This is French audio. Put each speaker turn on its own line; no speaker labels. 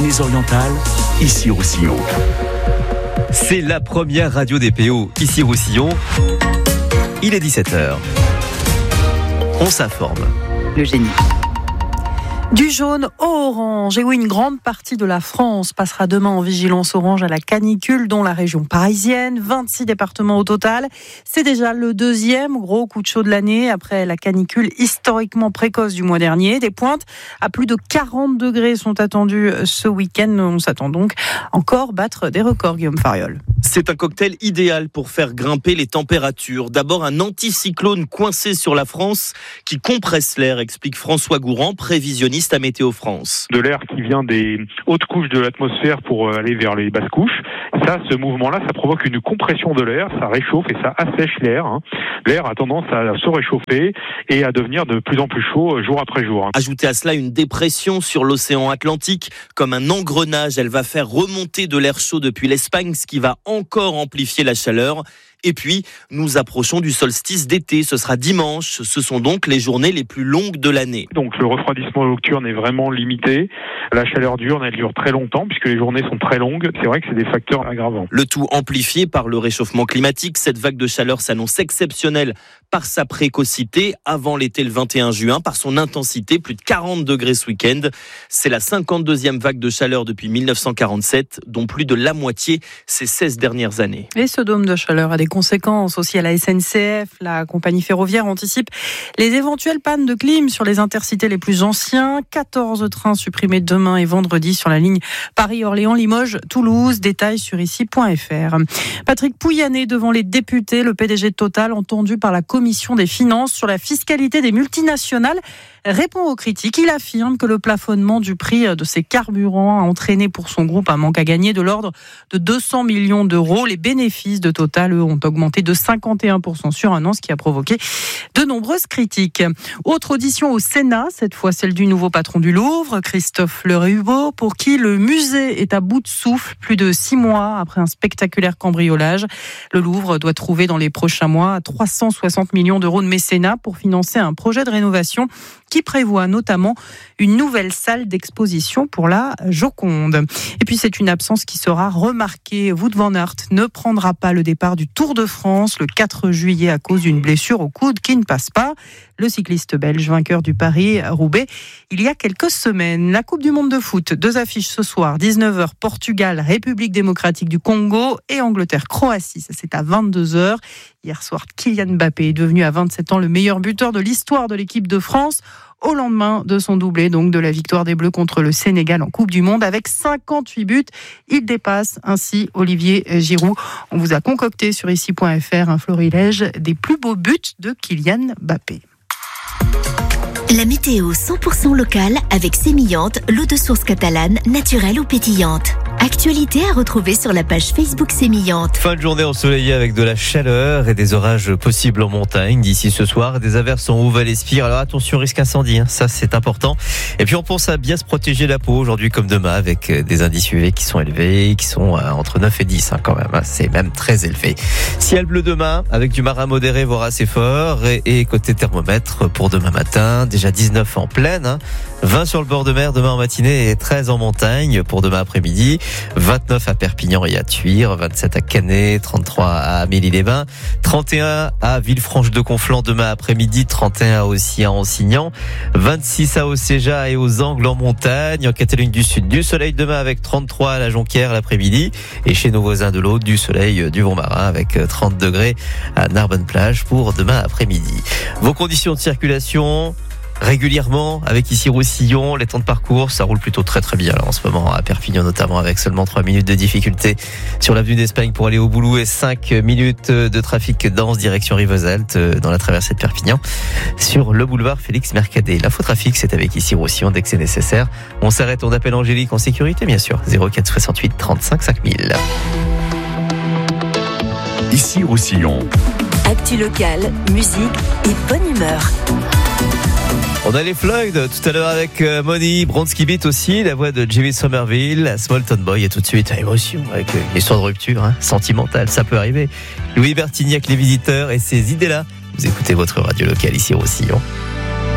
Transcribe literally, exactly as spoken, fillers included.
Pyrénées-Orientales, Issy-Roussillon.
C'est la première radio des P O, Issy-Roussillon. Il est dix-sept heures. On s'informe.
Le génie. Du jaune au orange, et oui, une grande partie de la France passera demain en vigilance orange à la canicule, dont la région parisienne, vingt-six départements au total. C'est déjà le deuxième gros coup de chaud de l'année, après la canicule historiquement précoce du mois dernier. Des pointes à plus de quarante degrés sont attendues ce week-end. On s'attend donc encore battre des records, Guillaume Fariol.
C'est un cocktail idéal pour faire grimper les températures. D'abord, un anticyclone coincé sur la France qui compresse l'air, explique François Gourand, prévisionniste à Météo France.
De l'air qui vient des hautes couches de l'atmosphère pour aller vers les basses couches. Ça, ce mouvement-là, ça provoque une compression de l'air, ça réchauffe et ça assèche l'air. L'air a tendance à se réchauffer et à devenir de plus en plus chaud jour après jour.
Ajoutez à cela une dépression sur l'océan Atlantique. Comme un engrenage, elle va faire remonter de l'air chaud depuis l'Espagne, ce qui va encore amplifier la chaleur. Et puis, nous approchons du solstice d'été. Ce sera dimanche. Ce sont donc les journées les plus longues de l'année.
Donc, le refroidissement nocturne est vraiment limité. La chaleur diurne, elle dure très longtemps puisque les journées sont très longues. C'est vrai que c'est des facteurs aggravants.
Le tout amplifié par le réchauffement climatique. Cette vague de chaleur s'annonce exceptionnelle par sa précocité avant l'été le vingt et un juin, par son intensité, plus de quarante degrés ce week-end. C'est la cinquante-deuxième vague de chaleur depuis mille neuf cent quarante-sept, dont plus de la moitié ces seize dernières années.
Et ce dôme de chaleur a des conséquences aussi à la S N C F. La compagnie ferroviaire anticipe les éventuelles pannes de clim sur les intercités les plus anciens. quatorze trains supprimés demain et vendredi sur la ligne Paris-Orléans-Limoges-Toulouse. Détails sur ici point f r. Patrick Pouyanné devant les députés, le P D G de Total, entendu par la Commission des finances sur la fiscalité des multinationales, répond aux critiques. Il affirme que le plafonnement du prix de ces carburants a entraîné pour son groupe un manque à gagner de l'ordre de deux cents millions d'euros. Les bénéfices de Total, eux, ont augmenté de cinquante et un pour cent sur un an, ce qui a provoqué de nombreuses critiques. Autre audition au Sénat, cette fois celle du nouveau patron du Louvre, Christophe Le Rubeau, pour qui le musée est à bout de souffle plus de six mois après un spectaculaire cambriolage. Le Louvre doit trouver dans les prochains mois trois cent soixante millions d'euros de mécénat pour financer un projet de rénovation qui prévoit notamment une nouvelle salle d'exposition pour la Joconde. Et puis c'est une absence qui sera remarquée. Wout van Aert ne prendra pas le départ du Tour de France le quatre juillet à cause d'une blessure au coude qui ne passe pas. Le cycliste belge vainqueur du Paris-Roubaix il y a quelques semaines. La Coupe du Monde de foot, deux affiches ce soir, dix-neuf heures, Portugal, République démocratique du Congo et Angleterre-Croatie. Ça c'est à vingt-deux heures. Hier soir, Kylian Mbappé est devenu à vingt-sept ans le meilleur buteur de l'histoire de l'équipe de France, au lendemain de son doublé, donc de la victoire des Bleus contre le Sénégal en Coupe du Monde avec cinquante-huit buts. Il dépasse ainsi Olivier Giroud. On vous a concocté sur ici point f r un florilège des plus beaux buts de Kylian Mbappé.
La météo cent pour cent locale avec Sémillante, l'eau de source catalane, naturelle ou pétillante. Actualité à retrouver sur la page Facebook Sémillante.
Fin de journée ensoleillée avec de la chaleur et des orages possibles en montagne d'ici ce soir. Des averses en Haut-Val-Espire. Alors attention, risque incendie, hein. Ça c'est important. Et puis on pense à bien se protéger la peau aujourd'hui comme demain avec des indices U V qui sont élevés, qui sont entre neuf et dix hein, quand même. Hein. C'est même très élevé. Ciel bleu demain avec du marin modéré voire assez fort. Et, et côté thermomètre pour demain matin, déjà dix-neuf en pleine, hein. vingt sur le bord de mer demain en matinée et treize en montagne pour demain après-midi. vingt-neuf à Perpignan et à Thuir, vingt-sept à Canet, trente-trois à Amélie-les-Bains, trente et un à Villefranche-de-Conflans demain après-midi, trente et un aussi à Ansignan, vingt-six à Océja et aux Angles en montagne, en Catalogne du Sud, du soleil demain avec trente-trois à la Jonquière l'après-midi et chez nos voisins de l'Aude, du soleil du Vont-Marin avec trente degrés à Narbonne-Plage pour demain après-midi. Vos conditions de circulation régulièrement avec ici Roussillon, les temps de parcours, ça roule plutôt très très bien là, en ce moment à Perpignan notamment avec seulement trois minutes de difficulté sur l'avenue d'Espagne pour aller au boulot et cinq minutes de trafic dense direction Rivesaltes dans la traversée de Perpignan sur le boulevard Félix Mercadet. L'infotrafic c'est avec ici Roussillon dès que c'est nécessaire. On s'arrête, on appelle Angélique en sécurité bien sûr, zéro quatre soixante-huit trente-cinq cinq mille.
Ici Roussillon.
Actu locale, musique et bonne humeur.
On a les Floyd tout à l'heure avec Money, Bronski Beat aussi, la voix de Jimmy Somerville, Smallton Boy et tout de suite à Émotion avec une histoire de rupture hein, sentimentale, ça peut arriver. Louis Bertignac, Les Visiteurs et ces idées-là. Vous écoutez votre radio locale ici au Roussillon.